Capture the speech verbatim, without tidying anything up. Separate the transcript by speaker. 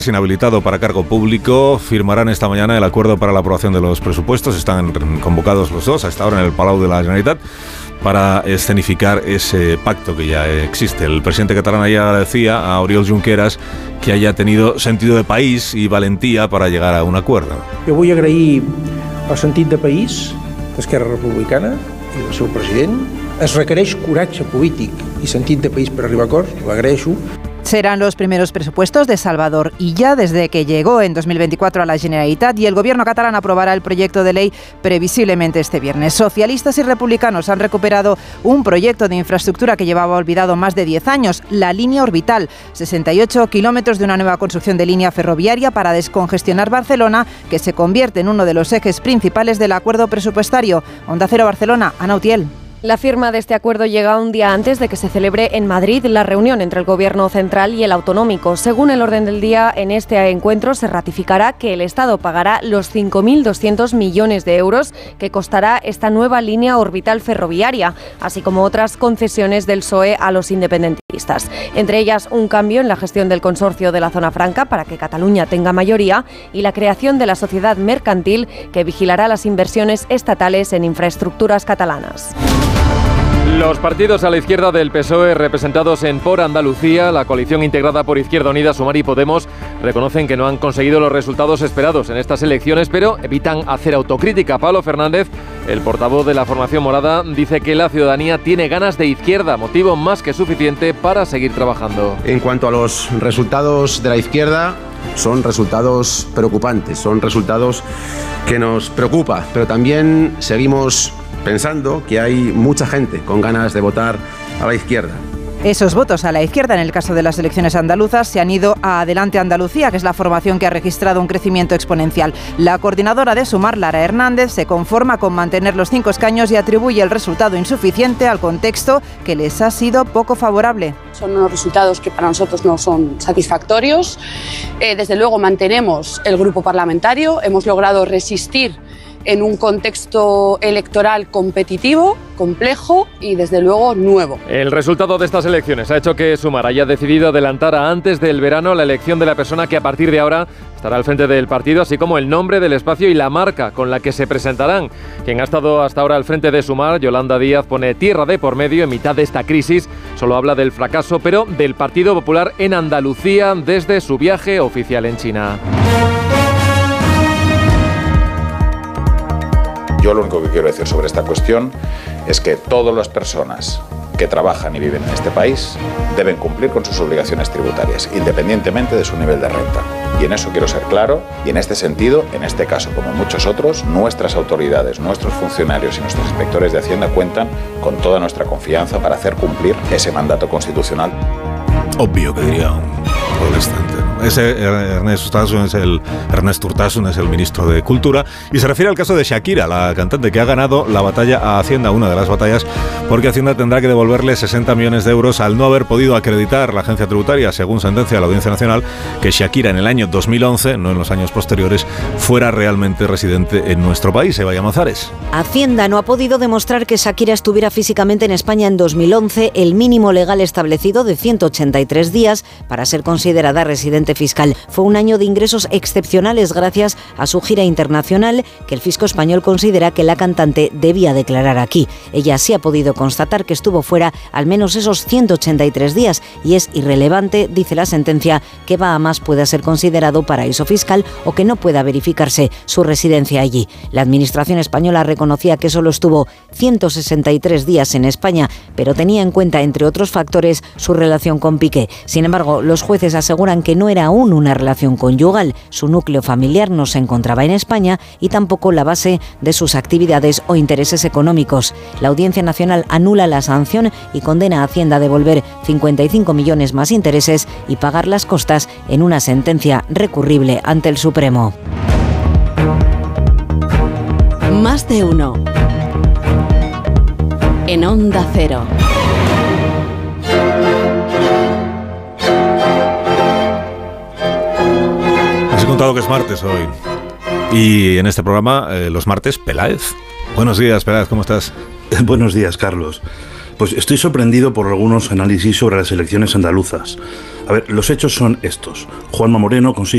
Speaker 1: Inhabilitado para cargo público, firmarán esta mañana el acuerdo para la aprobación de los presupuestos. Están convocados los dos a esta hora en el Palau de la Generalitat para escenificar ese pacto que ya existe. El presidente catalán ya decía a Oriol Junqueras que haya tenido sentido de país y valentía para llegar a un acuerdo.
Speaker 2: Jo vull agrair el sentit de país d'Esquerra Republicana i del seu president. Es requereix coratge polític i sentit de país per arribar a acords, l'agraeixo.
Speaker 3: Serán los primeros presupuestos de Salvador Illa desde que llegó en dos mil veinticuatro a la Generalitat y el gobierno catalán aprobará el proyecto de ley previsiblemente este viernes. Socialistas y republicanos han recuperado un proyecto de infraestructura que llevaba olvidado más de diez años, la línea orbital, sesenta y ocho kilómetros de una nueva construcción de línea ferroviaria para descongestionar Barcelona, que se convierte en uno de los ejes principales del acuerdo presupuestario. Onda Cero Barcelona, Ana Utiel.
Speaker 4: La firma de este acuerdo llega un día antes de que se celebre en Madrid la reunión entre el Gobierno central y el autonómico. Según el orden del día, en este encuentro se ratificará que el Estado pagará los cinco mil doscientos millones de euros que costará esta nueva línea orbital ferroviaria, así como otras concesiones del P S O E a los independentistas. Entre ellas, un cambio en la gestión del consorcio de la Zona Franca para que Cataluña tenga mayoría y la creación de la sociedad mercantil que vigilará las inversiones estatales en infraestructuras catalanas.
Speaker 5: Los partidos a la izquierda del P S O E representados en Por Andalucía, la coalición integrada por Izquierda Unida, Sumar y Podemos, reconocen que no han conseguido los resultados esperados en estas elecciones, pero evitan hacer autocrítica. Pablo Fernández, el portavoz de la formación morada, dice que la ciudadanía tiene ganas de izquierda, motivo más que suficiente para seguir trabajando.
Speaker 6: En cuanto a los resultados de la izquierda, son resultados preocupantes, son resultados que nos preocupa, pero también seguimos pensando que hay mucha gente con ganas de votar a la izquierda.
Speaker 3: Esos votos a la izquierda, en el caso de las elecciones andaluzas, se han ido a Adelante Andalucía, que es la formación que ha registrado un crecimiento exponencial. La coordinadora de Sumar, Lara Hernández, se conforma con mantener los cinco escaños y atribuye el resultado insuficiente al contexto que les ha sido poco favorable.
Speaker 7: Son unos resultados que para nosotros no son satisfactorios. Eh, desde luego mantenemos el grupo parlamentario, hemos logrado resistir en un contexto electoral competitivo, complejo y desde luego nuevo.
Speaker 5: El resultado de estas elecciones ha hecho que Sumar haya decidido adelantar a antes del verano la elección de la persona que a partir de ahora estará al frente del partido, así como el nombre del espacio y la marca con la que se presentarán. Quien ha estado hasta ahora al frente de Sumar, Yolanda Díaz, pone tierra de por medio en mitad de esta crisis. Solo habla del fracaso, pero del Partido Popular en Andalucía desde su viaje oficial en China.
Speaker 8: Yo lo único que quiero decir sobre esta cuestión es que todas las personas que trabajan y viven en este país deben cumplir con sus obligaciones tributarias, independientemente de su nivel de renta. Y en eso quiero ser claro, y en este sentido, en este caso como en muchos otros, nuestras autoridades, nuestros funcionarios y nuestros inspectores de Hacienda cuentan con toda nuestra confianza para hacer cumplir ese mandato constitucional.
Speaker 1: Obvio, que diría un adolescente. Ese Ernest Urtasun es el Ernest Urtasun es el ministro de Cultura y se refiere al caso de Shakira, la cantante que ha ganado la batalla a Hacienda, una de las batallas, porque Hacienda tendrá que devolverle sesenta millones de euros al no haber podido acreditar la agencia tributaria, según sentencia de la Audiencia Nacional, que Shakira en el año dos mil once, no en los años posteriores, fuera realmente residente en nuestro país. Eva Llamazares.
Speaker 9: Hacienda no ha podido demostrar que Shakira estuviera físicamente en España en dos mil once, el mínimo legal establecido de ciento ochenta y tres días para ser considerada residente fiscal. Fue un año de ingresos excepcionales gracias a su gira internacional que el fisco español considera que la cantante debía declarar aquí. Ella sí ha podido constatar que estuvo fuera al menos esos ciento ochenta y tres días y es irrelevante, dice la sentencia, que Bahamas pueda ser considerado paraíso fiscal o que no pueda verificarse su residencia allí. La administración española reconocía que solo estuvo ciento sesenta y tres días en España, pero tenía en cuenta, entre otros factores, su relación con Piqué. Sin embargo, los jueces aseguran que no era aún una relación conyugal, su núcleo familiar no se encontraba en España y tampoco la base de sus actividades o intereses económicos. La Audiencia Nacional anula la sanción y condena a Hacienda a devolver cincuenta y cinco millones más intereses y pagar las costas en una sentencia recurrible ante el Supremo.
Speaker 10: Más de uno. En Onda Cero.
Speaker 1: Les he contado que es martes hoy. Y en este programa, eh, los martes, Peláez. Buenos días, Peláez, ¿cómo estás?
Speaker 11: Buenos días, Carlos. Pues estoy sorprendido por algunos análisis sobre las elecciones andaluzas. A ver, los hechos son estos. Juanma Moreno consigue